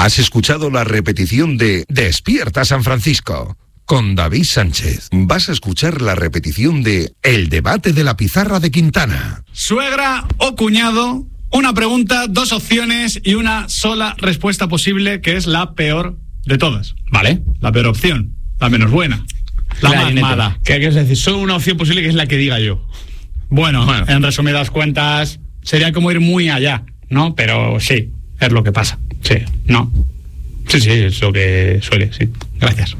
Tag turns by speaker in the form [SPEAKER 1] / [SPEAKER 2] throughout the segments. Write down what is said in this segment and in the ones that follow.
[SPEAKER 1] Has escuchado la repetición de Despierta San Francisco con David Sánchez. Vas a escuchar la repetición de El debate de la pizarra de Quintana.
[SPEAKER 2] Suegra o cuñado, una pregunta, dos opciones y una sola respuesta posible, que es la peor de todas.
[SPEAKER 3] Vale.
[SPEAKER 2] La peor opción, la menos buena, la más mala.
[SPEAKER 3] ¿Qué quieres decir? Solo una opción posible, que es la que diga yo.
[SPEAKER 2] Bueno, en resumidas cuentas, sería como ir muy allá, ¿no? Pero sí, es lo que pasa.
[SPEAKER 3] Sí.
[SPEAKER 2] ¿No?
[SPEAKER 3] Sí, es lo que suele, sí. Gracias.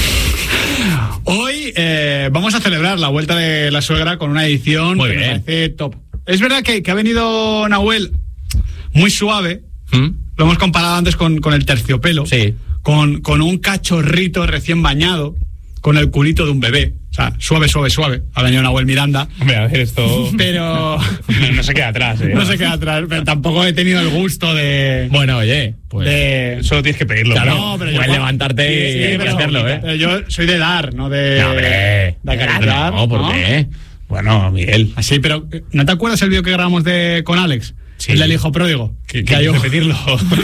[SPEAKER 2] Hoy vamos a celebrar la vuelta de la suegra con una edición
[SPEAKER 3] muy
[SPEAKER 2] que
[SPEAKER 3] bien.
[SPEAKER 2] me parece top. Es verdad que ha venido Nahuel muy suave. Lo hemos comparado antes con el terciopelo.
[SPEAKER 3] Sí.
[SPEAKER 2] Con un cachorrito recién bañado, con el culito de un bebé. O sea, suave. Ha venido Nahuel Miranda.
[SPEAKER 3] Hombre, a ver, esto...
[SPEAKER 2] Pero...
[SPEAKER 3] no se queda atrás, ¿eh?
[SPEAKER 2] No se queda atrás, pero tampoco he tenido el gusto de...
[SPEAKER 3] Bueno, oye, pues... Solo tienes que pedirlo.
[SPEAKER 2] Claro,
[SPEAKER 3] ¿no?
[SPEAKER 2] pero
[SPEAKER 3] puedes
[SPEAKER 2] yo...
[SPEAKER 3] levantarte y hacerlo, ¿eh?
[SPEAKER 2] Pero yo soy de dar, no de...
[SPEAKER 3] No, hombre.
[SPEAKER 2] De acariciar.
[SPEAKER 3] No, ¿por qué? Bueno, Miguel.
[SPEAKER 2] Así, pero ¿no te acuerdas el vídeo que grabamos con Alex?
[SPEAKER 3] Sí.
[SPEAKER 2] El del hijo pródigo.
[SPEAKER 3] Que hay que repetirlo.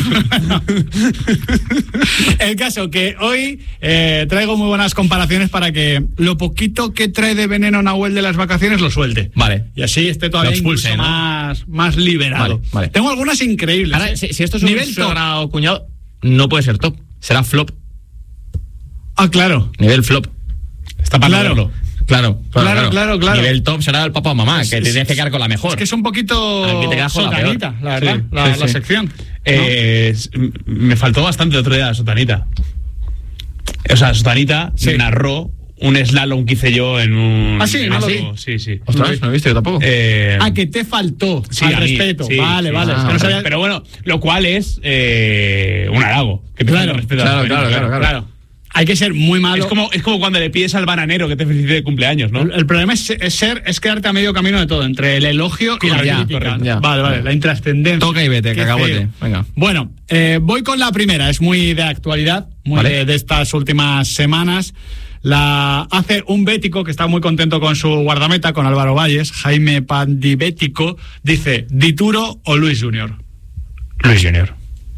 [SPEAKER 2] El caso que hoy traigo muy buenas comparaciones para que lo poquito que trae de veneno Nahuel de las vacaciones lo suelte.
[SPEAKER 3] Vale.
[SPEAKER 2] Y así esté todavía
[SPEAKER 3] expulse,
[SPEAKER 2] incluso
[SPEAKER 3] ¿no?
[SPEAKER 2] más liberado.
[SPEAKER 3] Vale.
[SPEAKER 2] Tengo algunas increíbles.
[SPEAKER 3] Ahora, si esto es un
[SPEAKER 2] nivel
[SPEAKER 3] suegra o cuñado, no puede ser top. Será flop.
[SPEAKER 2] Ah, claro.
[SPEAKER 3] Nivel flop. Está para verlo. Claro. Nivel top será el papá o mamá, que te tienes que quedar con la mejor.
[SPEAKER 2] Es que es un poquito
[SPEAKER 3] Aquí te quedas con
[SPEAKER 2] sotanita, la verdad,
[SPEAKER 3] sí,
[SPEAKER 2] la sección.
[SPEAKER 3] Me faltó bastante el otro día la sotanita. O sea, sotanita narró un slalom que hice yo en un...
[SPEAKER 2] ¿Ah, sí? ¿No lo vi?
[SPEAKER 3] Sí.
[SPEAKER 2] Ostras,
[SPEAKER 3] no he visto yo tampoco.
[SPEAKER 2] Que te faltó al respeto. Vale.
[SPEAKER 3] Pero bueno, lo cual es un halago. Que
[SPEAKER 2] claro. Hay que ser muy malo.
[SPEAKER 3] Es como cuando le pides al bananero que te felicite de cumpleaños, ¿no?
[SPEAKER 2] El problema es quedarte a medio camino de todo, entre el elogio y la crítica.
[SPEAKER 3] Ya.
[SPEAKER 2] Vale, la intrascendencia.
[SPEAKER 3] Toca y vete, cacahuete. Venga.
[SPEAKER 2] Bueno, voy con la primera, es muy de actualidad, muy de estas últimas semanas. La hace un bético que está muy contento con su guardameta, con Álvaro Valles, Jaime Pandibético, dice, ¿Dituro o Luis Junior?
[SPEAKER 3] Luis Junior.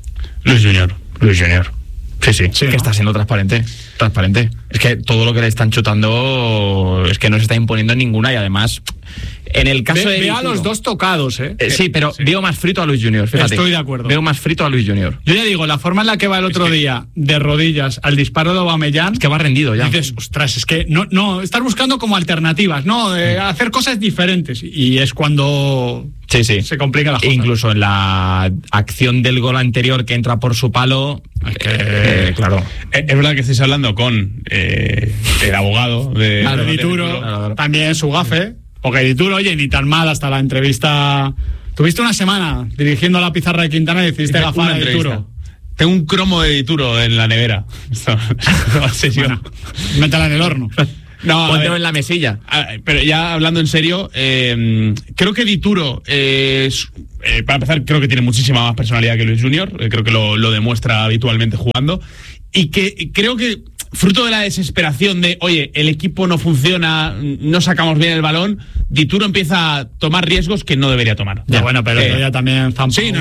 [SPEAKER 3] Sí, que está siendo transparente. Es que todo lo que le están chutando es que no se está imponiendo ninguna, y además en el caso de
[SPEAKER 2] veo a los dos tocados,
[SPEAKER 3] sí, pero veo más frito a Luis Junior, fíjate.
[SPEAKER 2] Estoy de acuerdo.
[SPEAKER 3] Veo más frito a Luis Junior.
[SPEAKER 2] Yo ya digo, la forma en la que va el otro día de rodillas al disparo de Aubameyang,
[SPEAKER 3] es que va rendido ya.
[SPEAKER 2] Dices, ostras, es que no estás buscando como alternativas, ¿no? Hacer cosas diferentes, y es cuando se complica la cosa.
[SPEAKER 3] Incluso en la acción del gol anterior, que entra por su palo, claro. Es verdad que estáis hablando con el abogado de
[SPEAKER 2] Dituro, también su gafe, porque Dituro, oye, ni tan mal hasta la entrevista. Tuviste una semana dirigiendo la pizarra de Quintana y decidiste gafar a Dituro.
[SPEAKER 3] Tengo un cromo de Dituro en la nevera.
[SPEAKER 2] Bueno, métela en el horno.
[SPEAKER 3] No, póntelo en la mesilla. Pero ya hablando en serio, creo que Dituro para empezar, creo que tiene muchísima más personalidad que Luis Junior. Creo que lo demuestra habitualmente jugando. Y que creo que fruto de la desesperación de, oye, el equipo no funciona, no sacamos bien el balón, Dituro empieza a tomar riesgos que no debería tomar.
[SPEAKER 2] Ya, bueno, pero ya también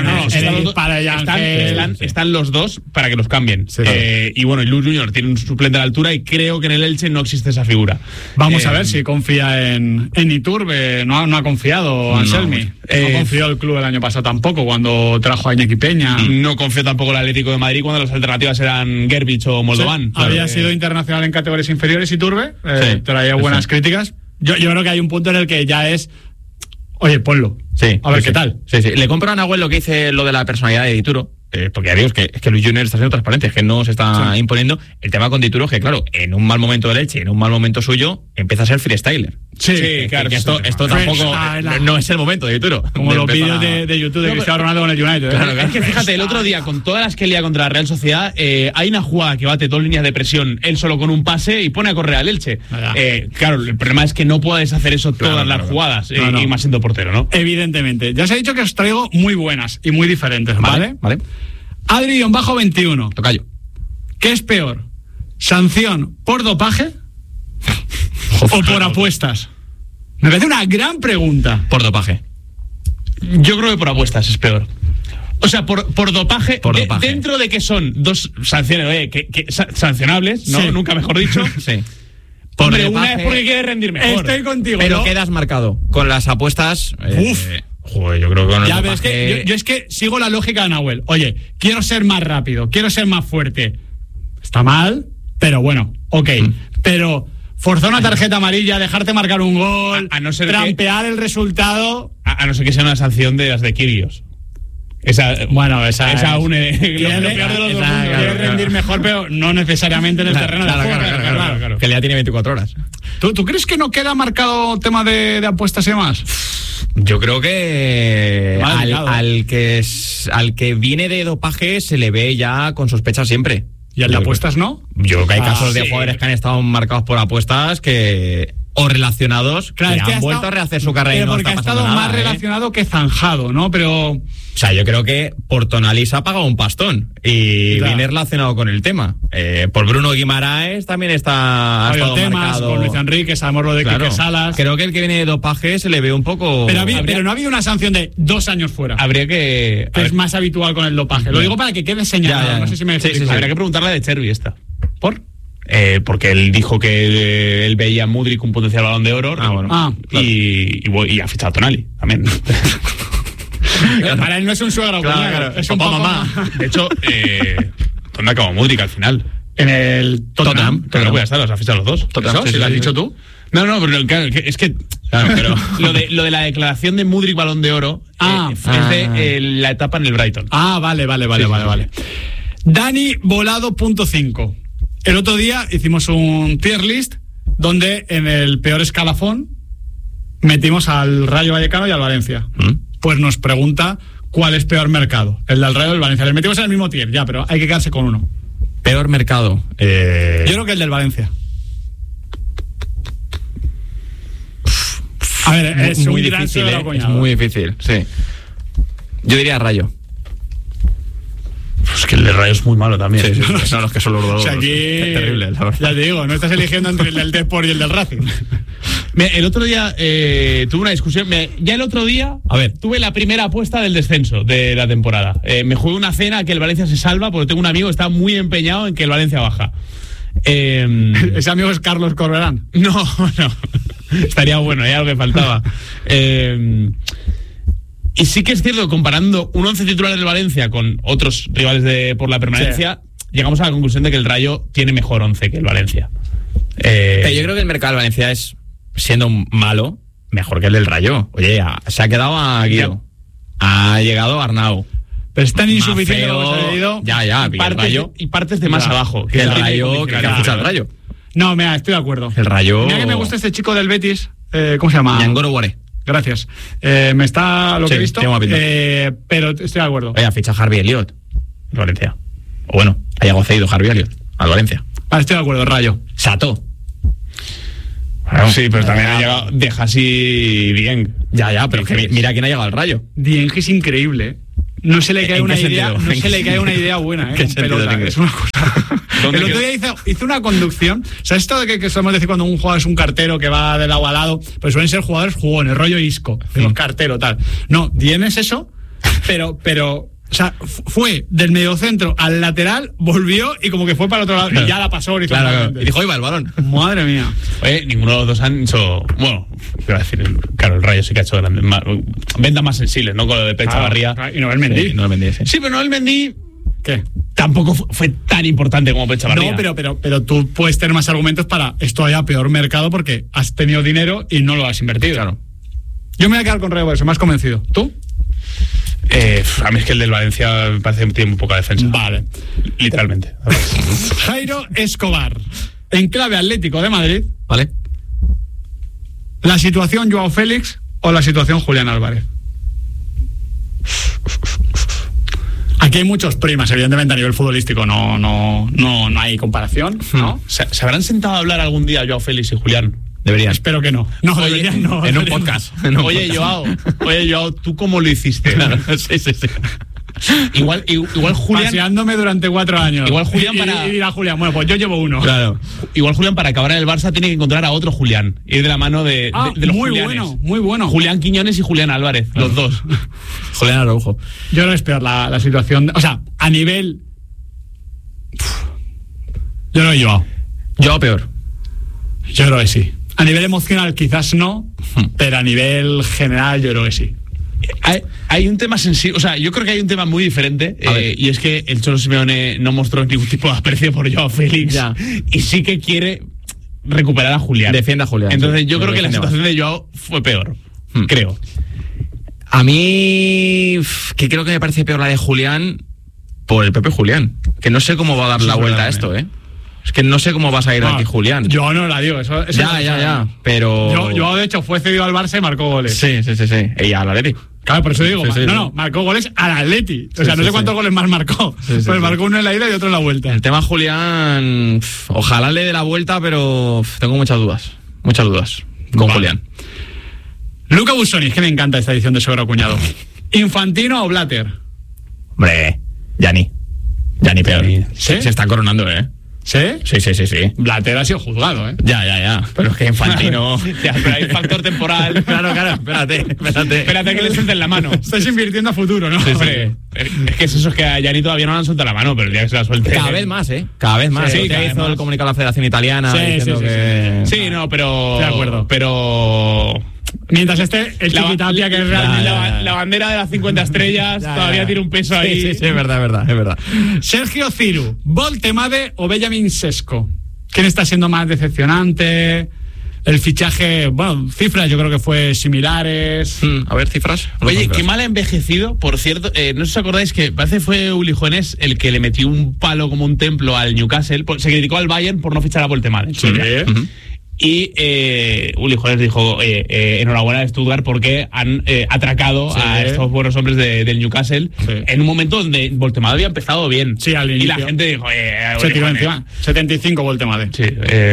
[SPEAKER 3] están los dos para que los cambien. Sí, y bueno, Luis Junior tiene un suplente a la altura, y creo que en el Elche no existe esa figura.
[SPEAKER 2] Vamos a ver si confía en Iturbe. No ha confiado Anselmi. No confió el club el año pasado tampoco, cuando trajo a Iñaki Peña.
[SPEAKER 3] No confió tampoco el Atlético de Madrid cuando las alternativas eran Gerbich o Moldovan.
[SPEAKER 2] Había sido internacional en categorías inferiores Iturbe, traía buenas críticas. Yo creo que hay un punto en el que ya es, oye, ponlo. A ver qué tal.
[SPEAKER 3] Le compro a Nahuel lo que dice lo de la personalidad de Dituro. Porque ya digo, es que Luis Junior está siendo transparente, es que no se está imponiendo. El tema con Dituro es que, claro, en un mal momento de Elche, en un mal momento suyo, empieza a ser freestyler.
[SPEAKER 2] Claro.
[SPEAKER 3] Que esto tampoco no es el momento de Dituro.
[SPEAKER 2] Como los vídeos de YouTube de Cristiano Ronaldo con el United.
[SPEAKER 3] Claro. Es que fíjate, el otro día, con todas las que lía contra la Real Sociedad, hay una jugada que bate 2 líneas de presión, él solo con un pase, y pone a correr al Elche. Claro, el problema es que no puedes hacer eso todas las jugadas, y más siendo portero, ¿no?
[SPEAKER 2] Evidentemente. Ya os he dicho que os traigo muy buenas y muy diferentes, ¿vale? Adri-21.
[SPEAKER 3] Tocayo.
[SPEAKER 2] ¿Qué es peor? ¿Sanción por dopaje o por apuestas? Me parece una gran pregunta.
[SPEAKER 3] Por dopaje. Yo creo que por apuestas es peor. O sea, por dopaje, dentro de que son dos sanciones sancionables, ¿no?
[SPEAKER 2] Sí.
[SPEAKER 3] Nunca mejor dicho.
[SPEAKER 4] Sí.
[SPEAKER 3] Hombre, una es porque quiere rendir mejor.
[SPEAKER 2] Estoy contigo.
[SPEAKER 4] Pero
[SPEAKER 2] ¿no?
[SPEAKER 4] quedas marcado con las apuestas. Joder, yo creo que con el
[SPEAKER 2] Ya ves
[SPEAKER 4] dopaje...
[SPEAKER 2] que yo es que sigo la lógica de Nahuel. Oye, quiero ser más rápido, quiero ser más fuerte. Está mal, pero bueno, ok. Pero forzar una tarjeta amarilla, dejarte marcar un gol,
[SPEAKER 3] a no ser
[SPEAKER 2] trampear el resultado.
[SPEAKER 3] A no ser que sea una sanción de las de Kyrgios. Esa une lo peor de los dos mundos.
[SPEAKER 2] Quiere rendir mejor, pero no necesariamente en el terreno de juego.
[SPEAKER 4] Claro. Que ya tiene 24 horas.
[SPEAKER 2] ¿Tú crees que no queda marcado tema de apuestas y demás?
[SPEAKER 4] Yo creo que
[SPEAKER 2] Vale,
[SPEAKER 4] al que viene de dopaje se le ve ya con sospecha siempre.
[SPEAKER 2] ¿Y al de apuestas no?
[SPEAKER 4] Yo creo que hay casos de
[SPEAKER 3] sí.
[SPEAKER 4] jugadores que han estado marcados por apuestas o relacionados que han vuelto a rehacer su carrera.
[SPEAKER 2] Pero
[SPEAKER 4] y no
[SPEAKER 2] porque
[SPEAKER 4] está
[SPEAKER 2] ha estado
[SPEAKER 4] pasando
[SPEAKER 2] más
[SPEAKER 4] nada,
[SPEAKER 2] relacionado que zanjado, ¿no? Pero...
[SPEAKER 4] O sea, yo creo que por Tonalís ha pagado un pastón y
[SPEAKER 2] Claro.
[SPEAKER 4] viene relacionado con el tema. Por Bruno Guimaraes también ha estado
[SPEAKER 2] temas
[SPEAKER 4] marcado.
[SPEAKER 2] con Luis Enrique, sabemos lo de
[SPEAKER 4] Claro.
[SPEAKER 2] Quique Salas.
[SPEAKER 4] Creo que el que viene de dopaje se le ve un poco...
[SPEAKER 2] Pero no ha habido una sanción de 2 años fuera.
[SPEAKER 3] Habría que
[SPEAKER 2] Es más habitual con el dopaje. Lo digo para que quede señalado.
[SPEAKER 4] Ya.
[SPEAKER 2] No sé si me explico.
[SPEAKER 3] Habría que preguntarle de Chervi esta.
[SPEAKER 2] ¿Por?
[SPEAKER 3] Porque él dijo que él veía a Mudryk un potencial Balón de Oro.
[SPEAKER 2] Claro.
[SPEAKER 3] Y ha fichado a Tonali también.
[SPEAKER 2] Para él no es un suegro,
[SPEAKER 3] Claro.
[SPEAKER 2] es un
[SPEAKER 3] Papá,
[SPEAKER 2] papá,
[SPEAKER 3] mamá. De hecho, ¿dónde acabó Mudryk al final?
[SPEAKER 2] En el Tottenham.
[SPEAKER 3] Pero no voy a estar, los ha fichado los dos.
[SPEAKER 2] ¿Eso? ¿Si lo has dicho tú?
[SPEAKER 3] No, pero claro, es que pero lo de la declaración de Mudryk Balón de Oro es de la etapa en el Brighton.
[SPEAKER 2] Vale. Dani Volado.5. El otro día hicimos un tier list donde en el peor escalafón metimos al Rayo Vallecano y al Valencia. Pues nos pregunta cuál es peor mercado, el del Rayo o el Valencia. Les metimos en el mismo tier, ya, pero hay que quedarse con uno.
[SPEAKER 4] Peor mercado.
[SPEAKER 2] Yo creo que el del Valencia. A ver, es
[SPEAKER 4] muy
[SPEAKER 2] un gran
[SPEAKER 4] difícil,
[SPEAKER 2] suegro
[SPEAKER 4] es muy difícil, sí. Yo diría Rayo.
[SPEAKER 3] Pues que el de Rayo es muy malo también.
[SPEAKER 4] Sí. No, los que son los dos.
[SPEAKER 2] O sea, aquí,
[SPEAKER 4] Terrible, la verdad.
[SPEAKER 2] ya te digo, no estás eligiendo entre el del Depor y el del Racing.
[SPEAKER 3] El otro día tuve una discusión. Ya el otro día tuve la primera apuesta del descenso de la temporada. Me jugué una cena que el Valencia se salva porque tengo un amigo que está muy empeñado en que el Valencia baja.
[SPEAKER 2] Ese amigo es Carlos Corberán.
[SPEAKER 3] No. Estaría bueno, algo que faltaba. Y sí que es cierto, comparando un 11 titular del Valencia con otros rivales por la permanencia, llegamos a la conclusión de que el Rayo tiene mejor 11 que el Valencia.
[SPEAKER 4] Pero yo creo que el mercado del Valencia es, siendo malo, mejor que el del Rayo. Oye, se ha quedado a Guido. Ha llegado Arnau.
[SPEAKER 2] Pero es tan insuficiente
[SPEAKER 4] Mafeo,
[SPEAKER 2] como se ha leído.
[SPEAKER 4] Ya,
[SPEAKER 3] Y partes de más abajo.
[SPEAKER 4] Que el Rayo, que ha fichado el Rayo.
[SPEAKER 2] No, mira, estoy de acuerdo.
[SPEAKER 4] El Rayo...
[SPEAKER 2] Mira que me gusta este chico del Betis. ¿Cómo se llama?
[SPEAKER 4] Ñangoro Guare.
[SPEAKER 2] Gracias. Me está lo que he visto.
[SPEAKER 4] tiene buena pinta.
[SPEAKER 2] Pero estoy de acuerdo.
[SPEAKER 4] Oye, ficha a Harvey Elliott. El Valencia. O bueno, ha llegado cedido Harvey Elliott al Valencia.
[SPEAKER 2] Vale, estoy de acuerdo, Rayo.
[SPEAKER 4] Sato.
[SPEAKER 3] Bueno, sí, pero también ha llegado de Hasi Dieng.
[SPEAKER 4] Ya, pero que mira quién ha llegado al Rayo.
[SPEAKER 2] Dieng es increíble. No se le cae
[SPEAKER 4] ¿En
[SPEAKER 2] una
[SPEAKER 4] qué
[SPEAKER 2] idea,
[SPEAKER 4] sentido?
[SPEAKER 2] no se le cae una idea buena,
[SPEAKER 4] ¿Qué
[SPEAKER 2] con
[SPEAKER 4] sentido
[SPEAKER 2] pelota,
[SPEAKER 4] tiene?
[SPEAKER 2] es una cosa.
[SPEAKER 3] ¿Dónde
[SPEAKER 2] El otro
[SPEAKER 3] quedó?
[SPEAKER 2] día hizo una conducción. ¿Sabes esto de que solemos decir cuando un jugador es un cartero que va de lado a lado? Pues suelen ser jugadores jugones, rollo Isco, de los carteros, tal. No, Dieng es eso, pero o sea, fue del mediocentro al lateral, volvió y como que fue para el otro lado y ya la pasó horizontalmente.
[SPEAKER 4] Claro. Y dijo, iba el balón.
[SPEAKER 2] Madre mía.
[SPEAKER 3] Oye, ninguno de los dos han hecho. Bueno, iba a decir, claro, el Rayo sí que ha hecho ventas más sensibles, ¿no? Con lo de Pecha Barría.
[SPEAKER 2] Y no el Mendy.
[SPEAKER 4] Sí, no el Mendy, sí.
[SPEAKER 3] Sí, pero no el Mendy.
[SPEAKER 2] ¿Qué?
[SPEAKER 3] Tampoco fue tan importante como Pecha Barría.
[SPEAKER 2] No, pero tú puedes tener más argumentos para esto haya peor mercado porque has tenido dinero y no lo has invertido.
[SPEAKER 4] Claro.
[SPEAKER 2] Yo me voy a quedar con Rayo por eso, me has convencido. ¿Tú?
[SPEAKER 3] A mí es que el del Valencia me parece que tiene muy poca defensa.
[SPEAKER 2] Vale.
[SPEAKER 3] Literalmente.
[SPEAKER 2] Jairo Escobar, en clave Atlético de Madrid,
[SPEAKER 4] ¿Vale?
[SPEAKER 2] ¿la situación Joao Félix o la situación Julián Álvarez? Aquí hay muchos primas, evidentemente a nivel futbolístico no hay comparación, ¿no?
[SPEAKER 3] ¿Se habrán sentado a hablar algún día Joao Félix y Julián?
[SPEAKER 4] Deberían.
[SPEAKER 2] Espero que no. No, deberían no.
[SPEAKER 4] En un
[SPEAKER 2] deberían
[SPEAKER 4] podcast.
[SPEAKER 2] no.
[SPEAKER 3] Oye, Joao, ¿tú cómo lo hiciste?
[SPEAKER 4] Claro, sí.
[SPEAKER 3] Igual Julián...
[SPEAKER 2] Paseándome durante 4 años.
[SPEAKER 3] Igual Julián para...
[SPEAKER 2] Y dirá Julián, bueno, pues yo llevo 1.
[SPEAKER 3] Claro. Igual Julián para acabar en el Barça tiene que encontrar a otro Julián. Ir de la mano de los
[SPEAKER 2] muy
[SPEAKER 3] Julianes.
[SPEAKER 2] bueno, muy bueno.
[SPEAKER 3] Julián Quiñones y Julián Álvarez, los dos.
[SPEAKER 4] Julián Araujo.
[SPEAKER 2] Yo creo que es peor la situación. O sea, a nivel... Yo no he llevado.
[SPEAKER 4] Yo peor.
[SPEAKER 2] Yo creo que sí. A nivel emocional quizás no, pero a nivel general yo creo que sí.
[SPEAKER 3] Hay un tema sensible, o sea, yo creo que hay un tema muy diferente, y es que el Cholo Simeone no mostró ningún tipo de aprecio por Joao Félix, y sí que quiere recuperar a Julián.
[SPEAKER 4] Defienda a Julián.
[SPEAKER 3] Entonces
[SPEAKER 4] sí,
[SPEAKER 3] yo creo que la situación de Joao fue peor, creo.
[SPEAKER 4] A mí, que creo que me parece peor la de Julián por el propio Julián, que no sé cómo va a dar la vuelta a esto, Es que no sé cómo vas a ir aquí, Julián.
[SPEAKER 2] Yo no la digo, eso
[SPEAKER 4] Ya, pero...
[SPEAKER 2] Yo, de hecho, fue cedido al Barça y marcó goles.
[SPEAKER 4] Sí. Y al Atleti.
[SPEAKER 2] Claro, por eso digo,
[SPEAKER 4] Sí.
[SPEAKER 2] marcó goles al Atleti. O sea, no sé cuántos goles más marcó. Pero marcó uno en la ida y otro en la vuelta.
[SPEAKER 4] El tema Julián, ojalá le dé la vuelta, pero tengo muchas dudas. Muchas dudas con Julián.
[SPEAKER 2] Luca Busoni, es que me encanta esta edición de Suegro Cuñado. ¿Infantino o Blatter?
[SPEAKER 4] Hombre, Gianni peor.
[SPEAKER 2] ¿Sí?
[SPEAKER 4] Se está coronando,
[SPEAKER 2] ¿Sí?
[SPEAKER 4] Sí.
[SPEAKER 2] Blatter ha sido juzgado,
[SPEAKER 4] Ya. Pero es que Infantino...
[SPEAKER 3] Pero hay factor temporal.
[SPEAKER 4] Claro,
[SPEAKER 3] Espérate que le suelten la mano.
[SPEAKER 2] Estás invirtiendo a futuro, ¿no?
[SPEAKER 3] Sí. Es que eso es que a Gianni todavía no le han soltado la mano, pero el día que se la suelte...
[SPEAKER 4] Cada vez más, Cada vez más.
[SPEAKER 3] Sí,
[SPEAKER 4] ya hizo
[SPEAKER 3] más.
[SPEAKER 4] el comunicado a la Federación Italiana diciendo que...
[SPEAKER 3] Sí, no, pero...
[SPEAKER 2] Estoy de acuerdo.
[SPEAKER 3] Pero...
[SPEAKER 2] Mientras esté el Chiquitapia, que es realmente...
[SPEAKER 3] La bandera de las 50 estrellas todavía tiene un peso ahí.
[SPEAKER 4] Sí, es verdad.
[SPEAKER 2] Sergio Ciru, Voltemade o Benjamin Sesko. ¿Quién está siendo más decepcionante? El fichaje, bueno, cifras yo creo que fue similares.
[SPEAKER 4] A ver, cifras.
[SPEAKER 3] Oye, qué mal ha envejecido, por cierto. No sé si os acordáis que parece que fue Uli Jones el que le metió un palo como un templo al Newcastle. Se criticó al Bayern por no fichar a Voltemade.
[SPEAKER 2] Sí.
[SPEAKER 3] Y Uli Jones dijo, enhorabuena a Stuttgart porque han atracado a estos buenos hombres del Newcastle en un momento donde Voltemade había empezado bien.
[SPEAKER 2] Sí, al inicio.
[SPEAKER 3] Y la gente dijo,
[SPEAKER 2] se tiró encima. 75 Voltemade.
[SPEAKER 3] Sí,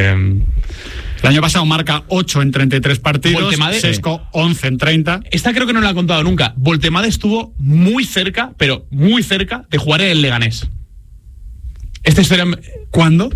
[SPEAKER 2] el año pasado marca 8 en 33 partidos.
[SPEAKER 3] Voltemade,
[SPEAKER 2] Sesko 11 en 30.
[SPEAKER 3] Esta creo que no la he contado nunca. Voltemade estuvo muy cerca, pero muy cerca de jugar en el Leganés. Esta historia...
[SPEAKER 2] ¿Cuándo?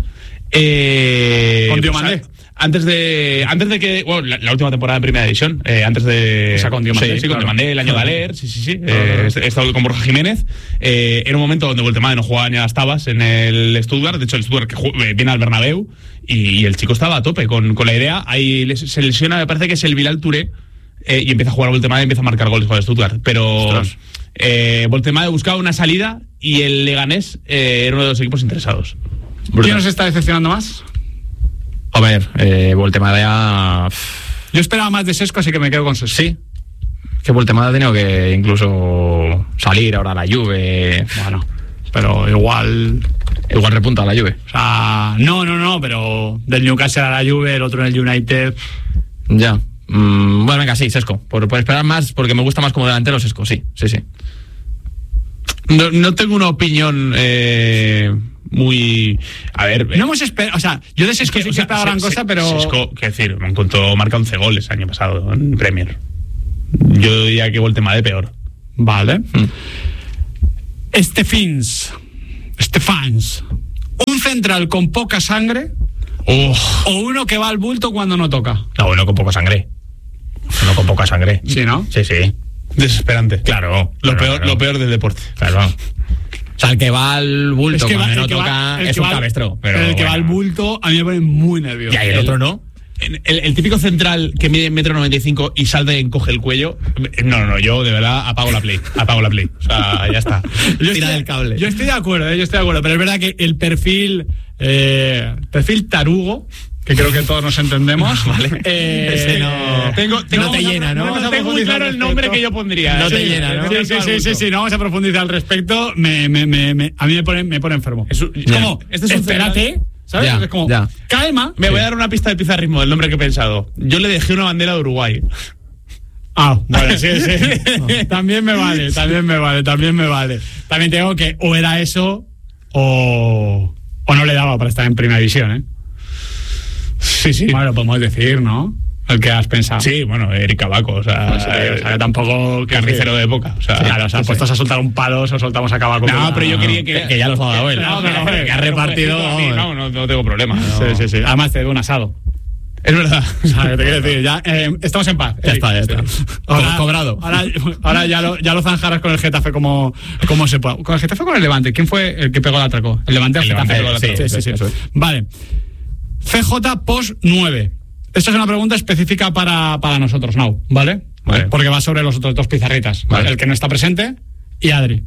[SPEAKER 3] Con
[SPEAKER 2] Diomandé.
[SPEAKER 3] Antes de que... Bueno, la última temporada en Primera División. Antes de...
[SPEAKER 2] O sea, con Diomandé.
[SPEAKER 3] Sí, con Diomandé, el año de Aler. Sí. He estado con Borja Jiménez. Era un momento donde Voltemade no jugaba ni a las tabas en el Stuttgart. De hecho, el Stuttgart que viene al Bernabéu. Y el chico estaba a tope con la idea. Ahí se lesiona, me parece que es el Bilal Touré. Y empieza a jugar a Voltemade y empieza a marcar goles con el Stuttgart. Pero Voltemade buscaba una salida y el Leganés era uno de los equipos interesados.
[SPEAKER 2] ¿Quién nos está decepcionando más?
[SPEAKER 4] A ver, Voltemade ya...
[SPEAKER 2] Yo esperaba más de Sesko, así que me quedo con Sesko.
[SPEAKER 4] Sí. Que Voltemade ha tenido que incluso salir ahora a la Juve.
[SPEAKER 2] Bueno, pero igual
[SPEAKER 4] repunta a la Juve.
[SPEAKER 2] O sea, no, pero del Newcastle a la Juve, el otro en el United.
[SPEAKER 4] Ya. Bueno, venga, sí, Sesko. Por esperar más, porque me gusta más como delantero Sesko, sí.
[SPEAKER 3] No tengo una opinión muy... A ver...
[SPEAKER 2] No hemos esperado... O sea, yo de Sesko sí que esperaba gran cosa, pero...
[SPEAKER 3] Sesko, quiero decir, me encontró marca 11 goles el año pasado en Premier. Yo diría que Voltemade peor.
[SPEAKER 2] Vale. Stefans. ¿Un central con poca sangre? ¿O uno que va al bulto cuando no toca?
[SPEAKER 4] No, uno con poca sangre.
[SPEAKER 2] Sí, ¿no?
[SPEAKER 4] Sí.
[SPEAKER 3] Desesperante.
[SPEAKER 4] Claro.
[SPEAKER 3] Lo peor del deporte.
[SPEAKER 4] Claro. O sea, el que va al bulto cuando no toca es un cabestro. Pero
[SPEAKER 2] el que va al bulto a mí me pone muy nervioso.
[SPEAKER 4] Y el otro no.
[SPEAKER 3] El típico central que mide 1,95 m y salta y encoge el cuello. No, yo de verdad apago la play. O sea, ya está. Tira del cable.
[SPEAKER 2] Yo estoy de acuerdo, pero es verdad que el perfil tarugo, que creo que todos nos entendemos, ¿vale?
[SPEAKER 3] Ese no te llena, ¿no? No tengo muy claro el nombre que yo pondría.
[SPEAKER 4] No te llena, ¿no?
[SPEAKER 2] Sí, no vamos a profundizar al respecto. A mí me pone enfermo.
[SPEAKER 3] Es como,
[SPEAKER 2] espérate, ¿sabes?
[SPEAKER 4] Ya,
[SPEAKER 2] es como,
[SPEAKER 4] ya.
[SPEAKER 2] calma.
[SPEAKER 3] Me voy a dar una pista de pizarrismo del nombre que he pensado. Yo le dejé una bandera de Uruguay.
[SPEAKER 2] Bueno, sí. También me vale. También tengo que o era eso o no le daba para estar en Primera División, ¿eh?
[SPEAKER 3] Sí.
[SPEAKER 2] Bueno, lo podemos decir, ¿no? el que has pensado.
[SPEAKER 3] Sí, bueno, Eric Cabaco, o sea,
[SPEAKER 2] tampoco
[SPEAKER 3] carnicero de época. O sea,
[SPEAKER 2] claro, o sea, puestos a soltar un palo, o soltamos a Cabaco.
[SPEAKER 3] No, pero yo quería que
[SPEAKER 4] ya los ha dado él.
[SPEAKER 2] Que ha repartido.
[SPEAKER 3] No tengo problema.
[SPEAKER 2] Sí. Además te doy un asado.
[SPEAKER 3] Es verdad.
[SPEAKER 2] O sea, te quiero decir, ya estamos en paz.
[SPEAKER 4] Ya está. Cobrado.
[SPEAKER 2] Ahora ya lo zanjaras con el Getafe como se pueda. ¿Con el Getafe o con el Levante? ¿Quién fue el que pegó el atraco? El Levante, el Getafe pegó el atraco. Sí. Vale. CJ Post 9. Esta es una pregunta específica para nosotros, Nau, ¿vale? Porque va sobre los otros dos pizarritas. Vale. El que no está presente y Adri.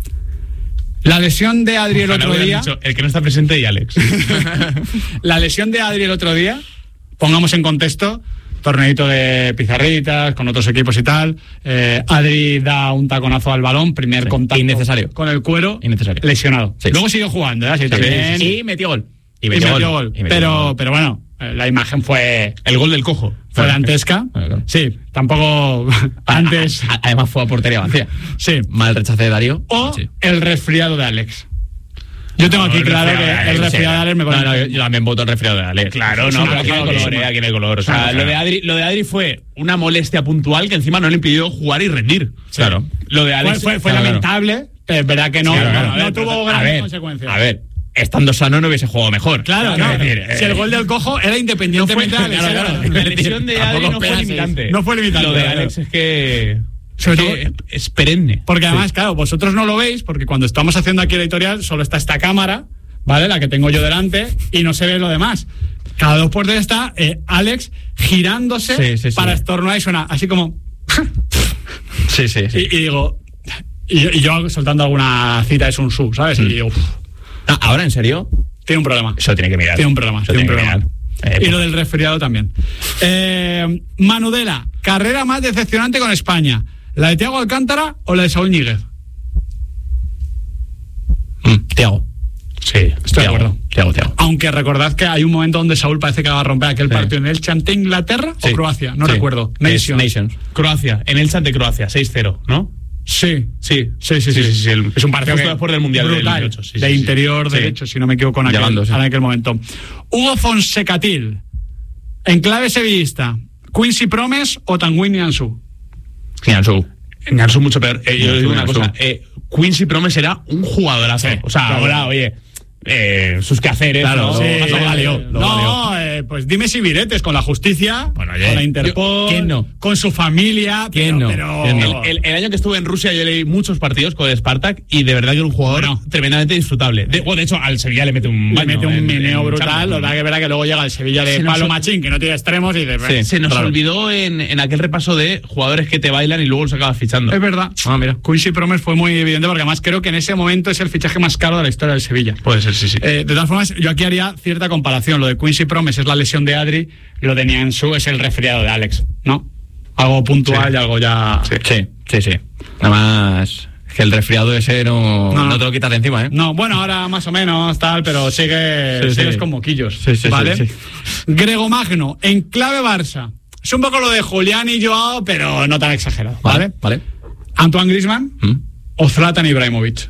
[SPEAKER 2] La lesión de Adri el otro día...
[SPEAKER 3] el que no está presente y Alex.
[SPEAKER 2] La lesión de Adri el otro día, pongamos en contexto, torneito de pizarritas con otros equipos y tal. Adri da un taconazo al balón, primer contacto
[SPEAKER 4] innecesario
[SPEAKER 2] con el cuero,
[SPEAKER 4] innecesario,
[SPEAKER 2] lesionado.
[SPEAKER 4] Sí.
[SPEAKER 2] Luego siguió jugando, ¿eh?
[SPEAKER 4] Sí. Y metió gol.
[SPEAKER 2] Pero bueno, la imagen fue...
[SPEAKER 3] El gol del cojo.
[SPEAKER 2] Fue dantesca.
[SPEAKER 4] Claro.
[SPEAKER 2] Sí, tampoco antes...
[SPEAKER 4] Además fue a portería vacía.
[SPEAKER 2] Sí.
[SPEAKER 4] Mal rechace de Darío.
[SPEAKER 2] O el resfriado de Alex. Yo tengo aquí claro que el resfriado de Alex me pone...
[SPEAKER 4] Yo también voto el resfriado de Alex.
[SPEAKER 3] Claro, no, pero aquí no hay color, O sea, lo de Adri fue una molestia puntual que encima no le impidió jugar y rendir.
[SPEAKER 4] Claro.
[SPEAKER 3] Lo de Alex
[SPEAKER 2] fue lamentable, pero es verdad que no tuvo grandes consecuencias.
[SPEAKER 4] A ver, estando sano no hubiese jugado mejor.
[SPEAKER 2] Claro, no. Si el gol del cojo era independientemente de Alex.
[SPEAKER 3] La lesión de Adri no fue limitante.
[SPEAKER 2] No fue limitante.
[SPEAKER 3] Lo de Alex es que... es perenne.
[SPEAKER 2] Porque además, claro, vosotros no lo veis, porque cuando estamos haciendo aquí el editorial solo está esta cámara, ¿vale? La que tengo yo delante, y no se ve lo demás. Cada 2 por 3 está Alex girándose para estornudar y suena así como...
[SPEAKER 4] Sí.
[SPEAKER 2] Y digo... Y yo soltando alguna cita de Sun Tzu, ¿sabes? Y digo...
[SPEAKER 4] ¿Ahora, en serio?
[SPEAKER 2] Tiene un problema.
[SPEAKER 4] Eso tiene que mirar.
[SPEAKER 2] Tiene un problema. Y lo del resfriado también. Manudela, carrera más decepcionante con España. ¿La de Thiago Alcántara o la de Saúl Ñíguez?
[SPEAKER 4] Thiago.
[SPEAKER 2] Sí, estoy de acuerdo.
[SPEAKER 4] Thiago.
[SPEAKER 2] Aunque recordad que hay un momento donde Saúl parece que va a romper aquel partido en Elche ante Inglaterra o Croacia, no recuerdo.
[SPEAKER 4] Nations.
[SPEAKER 3] Croacia, en Elche ante Croacia, 6-0, ¿no?
[SPEAKER 2] Sí.
[SPEAKER 3] Es un partido justo después del Mundial
[SPEAKER 2] brutal,
[SPEAKER 3] del 2018.
[SPEAKER 2] De interior derecho, si no me equivoco, en aquel momento. Hugo Fonsecatil, en clave sevillista, Quincy Promes o Tanguy Nianzou.
[SPEAKER 3] Nianzou mucho peor. Yo digo una cosa, Quincy Promes era un jugadorazo. O sea, ahora, oye... sus quehaceres,
[SPEAKER 2] claro,
[SPEAKER 3] lo
[SPEAKER 2] valió. Pues dime si viretes con la justicia, con la Interpol,
[SPEAKER 4] ¿quién no?
[SPEAKER 2] Con su familia.
[SPEAKER 4] ¿Quién no?
[SPEAKER 3] El año que estuve en Rusia yo leí muchos partidos con el Spartak y de verdad que era un jugador tremendamente disfrutable. De hecho, al Sevilla le mete un
[SPEAKER 2] meneo brutal. Lo que es verdad que luego llega el Sevilla de Pablo Machín, que no tiene extremos, y
[SPEAKER 3] se nos olvidó en aquel repaso de jugadores que te bailan y luego los acabas fichando.
[SPEAKER 2] Es verdad. Mira, Quincy Promes fue muy evidente, porque además creo que en ese momento es el fichaje más caro de la historia del Sevilla.
[SPEAKER 3] Puede ser. Sí.
[SPEAKER 2] De todas formas, yo aquí haría cierta comparación. Lo de Quincy Promes es la lesión de Adri, y lo de Nianzou es el resfriado de Alex, ¿no? Algo puntual y algo ya...
[SPEAKER 4] Sí. Además, es que el resfriado ese no te lo quitas de encima, ¿eh?
[SPEAKER 2] No, bueno, ahora más o menos tal, pero sigues con moquillos, ¿vale?
[SPEAKER 4] Sí.
[SPEAKER 2] Grego Magno, en clave Barça. Es un poco lo de Julián y Joao, pero no tan exagerado, ¿vale? Antoine Griezmann o Zlatan Ibrahimovic.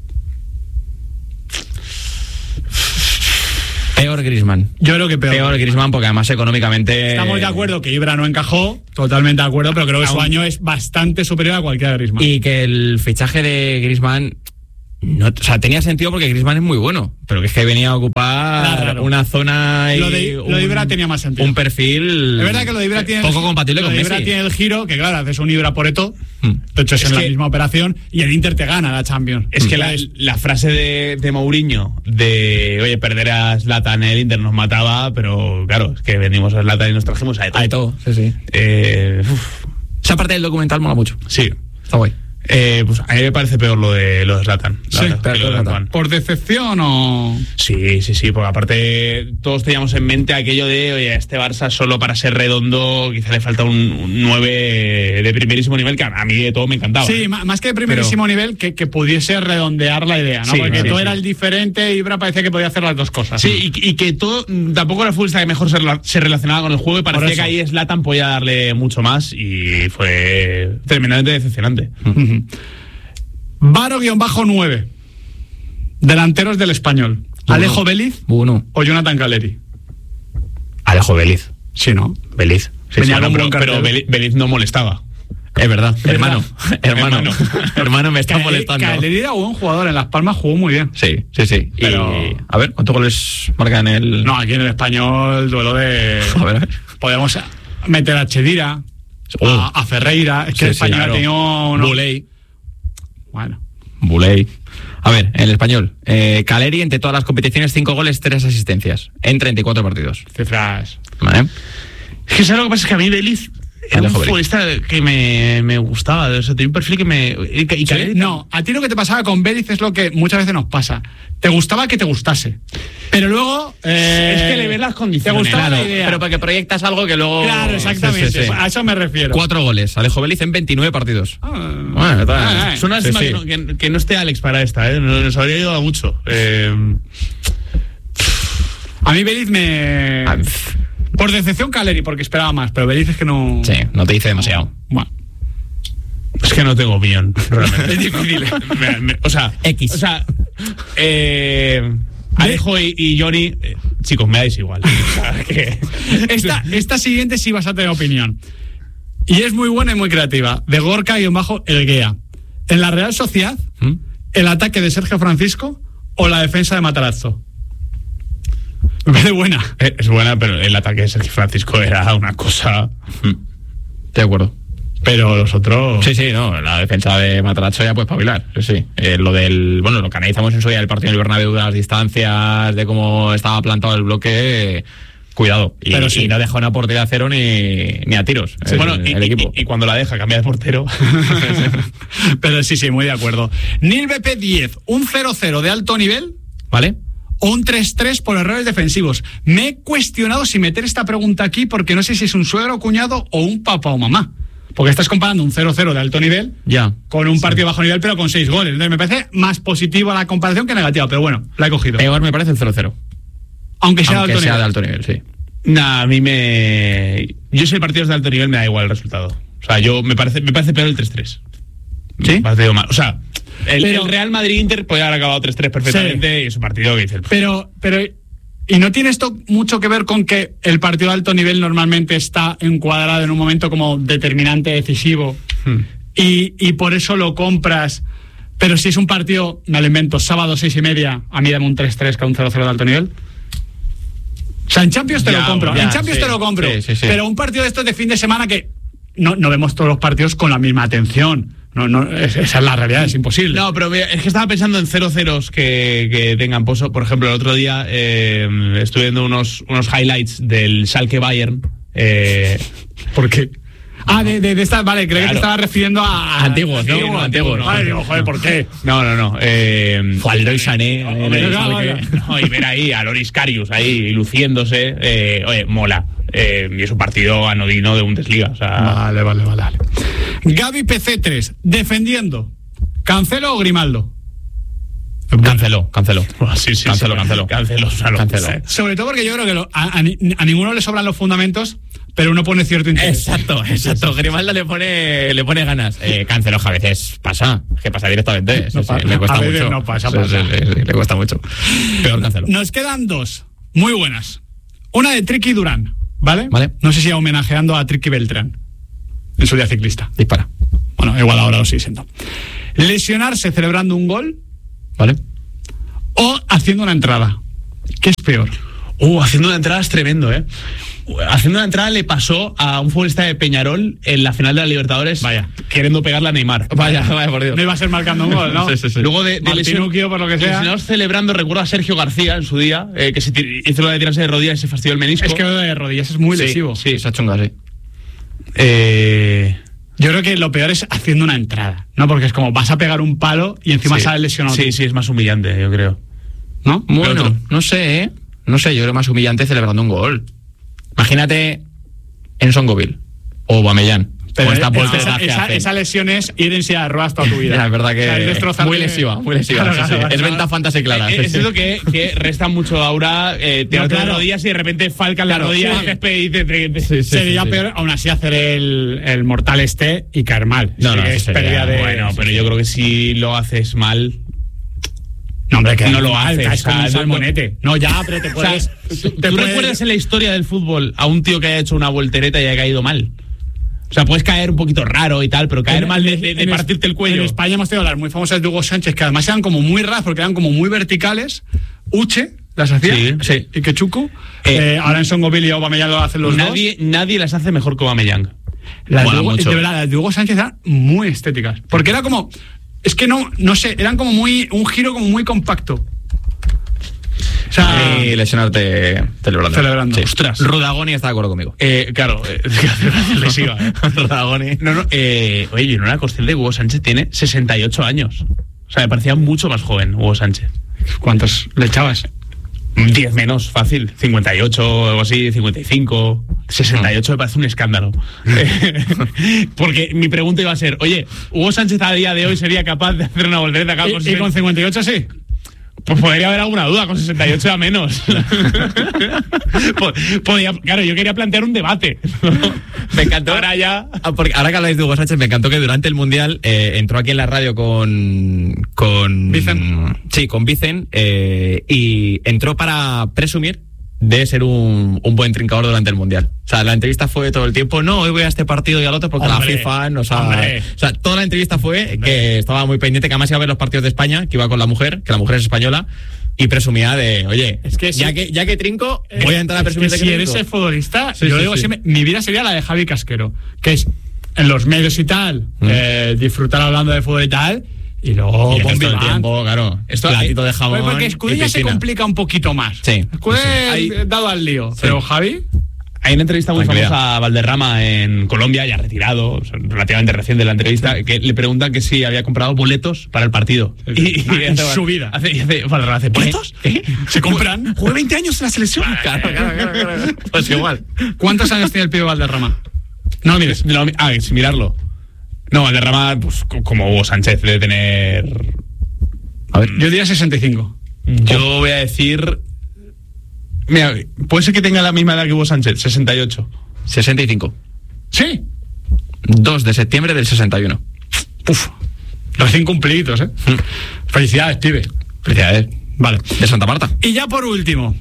[SPEAKER 4] Peor Griezmann.
[SPEAKER 2] Yo creo que peor
[SPEAKER 4] Griezmann, porque además económicamente...
[SPEAKER 2] Estamos de acuerdo que Ibra no encajó, totalmente de acuerdo, pero creo que su año es bastante superior a cualquiera de Griezmann.
[SPEAKER 4] Y que el fichaje de Griezmann... tenía sentido porque Griezmann es muy bueno, pero que es que venía a ocupar una zona y
[SPEAKER 2] lo de Ibra tenía más sentido.
[SPEAKER 4] Un perfil...
[SPEAKER 2] Es verdad que lo de Ibra tiene...
[SPEAKER 4] Poco compatible con Messi.
[SPEAKER 2] Ibra tiene el giro, que claro, haces un Ibra por Eto'o, de hecho es en la misma operación, y el Inter te gana la Champions.
[SPEAKER 3] Es que la frase de Mourinho de, oye, perder a Zlatan en el Inter nos mataba, pero claro, es que venimos a Zlatan y nos trajimos a Eto'o.
[SPEAKER 4] Sí. Esa parte del documental mola mucho.
[SPEAKER 3] Sí.
[SPEAKER 4] Está guay.
[SPEAKER 3] Pues a mí me parece peor lo de Zlatan.
[SPEAKER 2] ¿Por decepción o...?
[SPEAKER 3] Sí, porque aparte todos teníamos en mente aquello de, oye, este Barça solo para ser redondo quizá le falta un 9 de primerísimo nivel, que a mí de todo me encantaba.
[SPEAKER 2] Sí, más que de primerísimo nivel, que pudiese redondear la idea, ¿no? Porque tú eras el diferente y Ibra parecía que podía hacer las dos cosas.
[SPEAKER 3] Sí, y que todo, tampoco era el futbolista que mejor se relacionaba con el juego, y parecía que ahí Zlatan podía darle mucho más, y fue tremendamente decepcionante.
[SPEAKER 2] Varo-9, delanteros del Español. Alejo Vélez o Jonathan Caleri.
[SPEAKER 4] Alejo Vélez.
[SPEAKER 2] Sí, ¿no?
[SPEAKER 4] Vélez. Sí,
[SPEAKER 2] Venía
[SPEAKER 4] sí,
[SPEAKER 2] con buen
[SPEAKER 3] pero
[SPEAKER 2] cartel.
[SPEAKER 3] Beliz no molestaba.
[SPEAKER 4] Es verdad, hermano me está molestando.
[SPEAKER 2] Caleri era buen jugador, en Las Palmas jugó muy bien.
[SPEAKER 4] Sí.
[SPEAKER 2] Pero-
[SPEAKER 4] Y, a ver, ¿cuántos goles marca en el...?
[SPEAKER 2] No, aquí en el Español, duelo de...
[SPEAKER 4] A ver.
[SPEAKER 2] Podemos meter a Chedira, a Ferreira. Es que el Español ha tenido unos...
[SPEAKER 4] Buley.
[SPEAKER 2] Bueno.
[SPEAKER 4] Buley. A ver, en el Español. Caleri, entre todas las competiciones, 5 goles, 3 asistencias. En 34 partidos.
[SPEAKER 2] Cifras.
[SPEAKER 4] ¿Vale?
[SPEAKER 3] Es que ¿sabes lo que pasa? Es que a mí Beliz era un
[SPEAKER 4] Alejo Beliz.
[SPEAKER 3] futbolista que me gustaba. O sea, tenía un perfil que me... Y Caleri
[SPEAKER 2] No, a ti lo que te pasaba con Beliz es lo que muchas veces nos pasa. Te gustaba que te gustase. Pero luego...
[SPEAKER 3] es que le ves las condiciones.
[SPEAKER 2] Te gustaba
[SPEAKER 4] Claro,
[SPEAKER 2] la idea.
[SPEAKER 4] pero porque proyectas algo que luego...
[SPEAKER 2] Claro, exactamente.
[SPEAKER 4] Sí.
[SPEAKER 2] A eso me refiero.
[SPEAKER 4] 4 goles. Alejo Beliz en 29 partidos. Bueno, está...
[SPEAKER 3] Es una lástima
[SPEAKER 4] Sí.
[SPEAKER 3] que no esté Alex para esta, ¿eh? Nos habría ayudado mucho.
[SPEAKER 2] A mí Beliz me... Por decepción Caleri, porque esperaba más, pero Beliz es que no...
[SPEAKER 4] Sí, no te dice demasiado.
[SPEAKER 2] Bueno.
[SPEAKER 3] Es que no tengo opinión, realmente. Es difícil. O sea,
[SPEAKER 4] X.
[SPEAKER 3] O sea, Alejo y Johnny, chicos, me dais igual. O sea, que...
[SPEAKER 2] Esta siguiente sí vas a tener opinión. Y es muy buena y muy creativa. De Gorka-Elguea. En la Real Sociedad, el ataque de Sergio Francisco o la defensa de Matarazzo. Me parece buena.
[SPEAKER 3] Es buena, pero el ataque de Sergio Francisco era una cosa...
[SPEAKER 4] De acuerdo.
[SPEAKER 2] Pero los otros...
[SPEAKER 4] Sí, no, la defensa de Matarazzo ya puede espabilar. Sí. Lo que analizamos en su día del partido del Bernabéu, de las distancias, de cómo estaba plantado el bloque, cuidado.
[SPEAKER 2] Pero sí.
[SPEAKER 4] Y no deja una portería a cero ni a tiros.
[SPEAKER 3] Sí,
[SPEAKER 4] el equipo.
[SPEAKER 3] Y cuando la deja cambia de portero.
[SPEAKER 2] Pero sí, muy de acuerdo. Nil BP 10, un 0-0 de alto nivel,
[SPEAKER 4] ¿Vale?
[SPEAKER 2] o un 3-3 por errores defensivos. Me he cuestionado si meter esta pregunta aquí porque no sé si es un suegro, cuñado o un papá o mamá. Porque estás comparando un 0-0 de alto nivel
[SPEAKER 4] Ya.
[SPEAKER 2] con un partido de bajo nivel, pero con 6 goles. Entonces me parece más positiva la comparación que negativa, pero bueno, la he cogido.
[SPEAKER 4] Peor me parece el 0-0.
[SPEAKER 2] Aunque sea
[SPEAKER 4] Aunque
[SPEAKER 2] de alto
[SPEAKER 4] sea
[SPEAKER 2] nivel.
[SPEAKER 4] de alto nivel, sí.
[SPEAKER 3] Nah, a mí me... Yo si el partido es de alto nivel me da igual el resultado. O sea, me parece peor el 3-3.
[SPEAKER 4] ¿Sí?
[SPEAKER 3] Me parece mal. O sea,
[SPEAKER 2] Pero-
[SPEAKER 3] el Real Madrid-Inter podría haber acabado 3-3 perfectamente y es un partido que dice...
[SPEAKER 2] Pero, ¿y no tiene esto mucho que ver con que el partido de alto nivel normalmente está encuadrado en un momento como determinante, decisivo, y por eso lo compras? Pero si es un partido, me lo invento, sábado 6:30, a mí dame un 3-3 que un 0-0 de alto nivel. O sea, en Champions te
[SPEAKER 3] Ya,
[SPEAKER 2] lo compro,
[SPEAKER 3] ya,
[SPEAKER 2] en Champions
[SPEAKER 3] sí,
[SPEAKER 2] te lo compro,
[SPEAKER 4] sí.
[SPEAKER 2] pero un partido de estos de fin de semana que no vemos todos los partidos con la misma atención. Esa es la realidad, es imposible.
[SPEAKER 3] No, pero mira, es que estaba pensando en 0-0 que tengan pozo. Por ejemplo, el otro día estuve viendo unos highlights del Schalke Bayern.
[SPEAKER 2] ¿Por qué? De esta, vale, creo que te estaba refiriendo a
[SPEAKER 4] Antiguos, ¿no? Antiguos.
[SPEAKER 2] Vale, digo, joder, ¿por qué?
[SPEAKER 3] No.
[SPEAKER 4] Leroy Sané.
[SPEAKER 3] Y ver ahí a Loris Karius ahí luciéndose. Oye, mola. Y es un partido anodino de Bundesliga. O sea,
[SPEAKER 2] Vale. Gaby PC3, defendiendo. ¿Cancelo o Grimaldo?
[SPEAKER 4] Canceló.
[SPEAKER 3] sí.
[SPEAKER 4] Canceló.
[SPEAKER 2] Sobre todo porque yo creo que a ninguno le sobran los fundamentos, pero uno pone cierto interés.
[SPEAKER 4] Exacto. Grimaldo le pone ganas. Canceló, que a veces pasa. Que pasa directamente.
[SPEAKER 2] No pasa.
[SPEAKER 4] Le cuesta
[SPEAKER 2] A veces
[SPEAKER 4] mucho.
[SPEAKER 2] no pasa.
[SPEAKER 4] Sí, le cuesta mucho. Peor Cancelo.
[SPEAKER 2] Nos quedan dos, muy buenas. Una de Tricky Durán, ¿vale?
[SPEAKER 4] Vale.
[SPEAKER 2] No sé si homenajeando a Tricky Beltrán en su día ciclista.
[SPEAKER 4] Dispara.
[SPEAKER 2] Bueno, igual ahora lo sigue siendo. Lesionarse celebrando un gol
[SPEAKER 4] ¿Vale?
[SPEAKER 2] o haciendo una entrada. ¿Qué es peor?
[SPEAKER 3] Haciendo una entrada es tremendo, ¿eh? Haciendo una entrada le pasó a un futbolista de Peñarol en la final de la Libertadores.
[SPEAKER 2] Vaya.
[SPEAKER 3] Queriendo pegarle a Neymar.
[SPEAKER 4] Vaya, por Dios.
[SPEAKER 2] No iba a ser marcando un gol, ¿no?
[SPEAKER 4] Sí.
[SPEAKER 3] Luego de
[SPEAKER 2] Martinuquio, por lo que sea.
[SPEAKER 3] lesionados celebrando, recuerdo a Sergio García en su día, que hizo lo de tirarse de rodillas y se fastidió el menisco.
[SPEAKER 2] Es que lo de rodillas es muy lesivo.
[SPEAKER 4] Sí, esa chunga, sí.
[SPEAKER 2] Yo creo que lo peor es haciendo una entrada, ¿no? Porque es como vas a pegar un palo y encima sales lesionado.
[SPEAKER 3] Sí, es más humillante, yo creo.
[SPEAKER 2] ¿No?
[SPEAKER 4] Bueno, no sé, ¿eh? No sé, yo creo más humillante celebrando un gol. Imagínate en Songoville o Bamellán.
[SPEAKER 2] Pero
[SPEAKER 4] o esta voltereta que hacen.
[SPEAKER 2] esa lesión es ir en silla de ruedas toda tu vida.
[SPEAKER 4] Ya, es verdad que
[SPEAKER 2] O sea, es destrozarte-
[SPEAKER 4] muy lesiva.
[SPEAKER 2] Claro,
[SPEAKER 4] sí.
[SPEAKER 2] claro,
[SPEAKER 4] Es venta fantasy clara.
[SPEAKER 3] Es cierto que resta mucho aura tirarte de rodillas y de repente falcan las rodillas
[SPEAKER 2] sí.
[SPEAKER 3] y césped y te...
[SPEAKER 2] Sería peor aún así hacer el mortal y caer mal.
[SPEAKER 4] No,
[SPEAKER 2] Sí,
[SPEAKER 4] no,
[SPEAKER 2] es
[SPEAKER 4] sería-
[SPEAKER 2] pérdida de...
[SPEAKER 3] Bueno, pero yo creo que si lo haces mal...
[SPEAKER 2] No, Hombre, que
[SPEAKER 3] no lo haces.
[SPEAKER 2] Es como un salmonete. No, ya, pero te puedes...
[SPEAKER 3] ¿Tú recuerdas en la historia del fútbol a un tío que haya hecho una voltereta y haya caído mal? O sea, puedes caer un poquito raro y tal, pero caer mal de partirte el cuello.
[SPEAKER 2] En España hemos tenido las muy famosas de Hugo Sánchez, que además eran como muy raras, porque eran como muy verticales. Uche las hacía,
[SPEAKER 3] sí.
[SPEAKER 2] Y Kechuku. Ahora en Songoville y Aubameyang lo hacen los dos.
[SPEAKER 3] Nadie las hace mejor que Aubameyang.
[SPEAKER 2] De verdad, las de Hugo Sánchez eran muy estéticas. Porque era como... Es que no sé, eran como un giro como muy compacto. O sea,
[SPEAKER 4] y lesionarte celebrando.
[SPEAKER 2] Sí.
[SPEAKER 3] Ostras.
[SPEAKER 4] Rudagoni está de acuerdo conmigo.
[SPEAKER 3] Claro, lesiva.
[SPEAKER 4] Rudagoni.
[SPEAKER 3] Oye, yo no era consciente de que Hugo Sánchez tiene 68 años. O sea, me parecía mucho más joven Hugo Sánchez.
[SPEAKER 2] ¿Cuántos le echabas?
[SPEAKER 3] 10 menos, fácil. 58 o algo así, 55. 68 me parece un escándalo. Porque mi pregunta iba a ser, oye, ¿Hugo Sánchez a día de hoy sería capaz de hacer una voltereta acá con
[SPEAKER 2] 58 sí?
[SPEAKER 3] Pues podría haber alguna duda, con 68 a menos. Claro, yo quería plantear un debate.
[SPEAKER 4] Me encantó.
[SPEAKER 3] Ahora ya.
[SPEAKER 4] Ahora que habláis de Hugo Sánchez, me encantó que durante el Mundial entró aquí en la radio con
[SPEAKER 2] Vicen.
[SPEAKER 4] Sí, con Vicen, y entró para presumir de ser un buen trincador durante el Mundial. O sea, la entrevista fue todo el tiempo, no, hoy voy a este partido y al otro porque la FIFA nos ha... O sea, toda la entrevista fue que estaba muy pendiente, que además iba a ver los partidos de España, que iba con la mujer, que la mujer es española, y presumía de, oye, es que ya que trinco, voy a entrar a presumir de que
[SPEAKER 2] si eres
[SPEAKER 4] trinco.
[SPEAKER 2] futbolista, yo digo siempre, mi vida sería la de Javi Casquero, que es en los medios y tal, disfrutar hablando de fútbol y tal, y luego
[SPEAKER 4] todo el tiempo, claro, platito de jamón.
[SPEAKER 2] Porque Escudilla se complica un poquito más.
[SPEAKER 4] Sí.
[SPEAKER 2] Escudilla dado al lío. Sí. Pero Javi...
[SPEAKER 3] Hay una entrevista muy famosa a Valderrama en Colombia, ya retirado, relativamente reciente la entrevista, que le preguntan que si había comprado boletos para el partido.
[SPEAKER 2] En su vida.
[SPEAKER 3] Valderrama hace ¿boletos?
[SPEAKER 2] ¿Qué? ¿Se compran?
[SPEAKER 3] Jugué 20 años en la selección.
[SPEAKER 4] Claro. Pues igual.
[SPEAKER 2] ¿Cuántos años tiene el pibe Valderrama? No lo mires.
[SPEAKER 3] Sin mirarlo. No, Valderrama, pues como Hugo Sánchez, debe tener...
[SPEAKER 2] A ver, yo diría 65.
[SPEAKER 3] Yo voy a decir... Mira, puede ser que tenga la misma edad que Hugo Sánchez, 68.
[SPEAKER 4] 65.
[SPEAKER 2] ¿Sí?
[SPEAKER 4] 2 de septiembre del 61.
[SPEAKER 2] Uf, recién cumplidos, ¿eh? Felicidades, pibe.
[SPEAKER 4] Felicidades.
[SPEAKER 2] Vale.
[SPEAKER 4] De Santa Marta.
[SPEAKER 2] Y ya por último,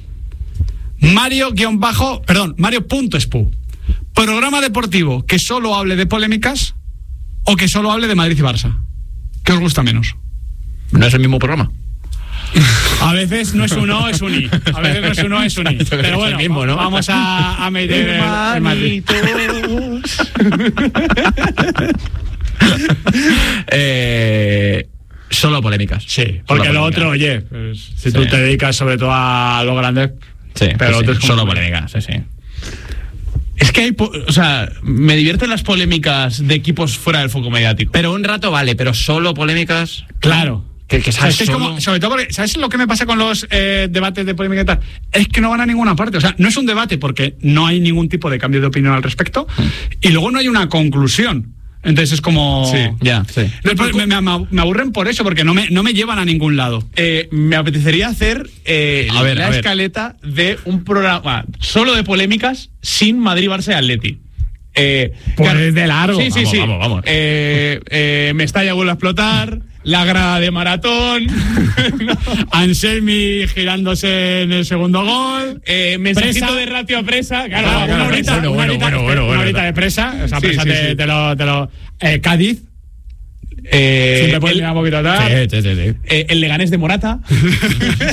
[SPEAKER 2] Mario.espu. Programa deportivo que solo hable de polémicas o que solo hable de Madrid y Barça. ¿Qué os gusta menos?
[SPEAKER 4] No es el mismo programa.
[SPEAKER 2] A veces no es uno, es un I. A veces no es uno, es un I. Pero bueno, mismo, ¿no? Vamos a meter el Madrid.
[SPEAKER 4] Solo polémicas.
[SPEAKER 2] Sí, porque lo otro, oye, pues, si tú te dedicas sobre todo a los grandes,
[SPEAKER 4] sí,
[SPEAKER 2] pero
[SPEAKER 4] pues
[SPEAKER 2] sí,
[SPEAKER 4] solo polémicas, sí.
[SPEAKER 3] Es que hay, o sea, me divierten las polémicas de equipos fuera del foco mediático.
[SPEAKER 4] Pero un rato vale, pero solo polémicas.
[SPEAKER 2] Claro.
[SPEAKER 4] Que sabes,
[SPEAKER 2] es como, sobre todo porque, ¿sabes lo que me pasa con los debates de polémica y tal? Es que no van a ninguna parte. O sea, no es un debate porque no hay ningún tipo de cambio de opinión al respecto y luego no hay una conclusión. Entonces es como...
[SPEAKER 4] Sí, ya, sí.
[SPEAKER 2] Me aburren por eso, porque no me llevan a ningún lado.
[SPEAKER 3] Me apetecería hacer la escaleta de un programa solo de polémicas sin Madrid, Barça y Atleti.
[SPEAKER 2] Pues claro, es de largo.
[SPEAKER 3] Sí.
[SPEAKER 4] Vamos.
[SPEAKER 3] Mestalla vuelve a explotar, la grada de maratón,
[SPEAKER 2] Anselmi girándose en el segundo gol,
[SPEAKER 3] mensajito de ratio a presa, claro,
[SPEAKER 2] una horita de presa, o sea,
[SPEAKER 3] sí,
[SPEAKER 2] presa
[SPEAKER 3] sí,
[SPEAKER 2] te lo Cádiz. Siempre puede ir un poquito atrás.
[SPEAKER 3] Sí. El Leganés de Morata.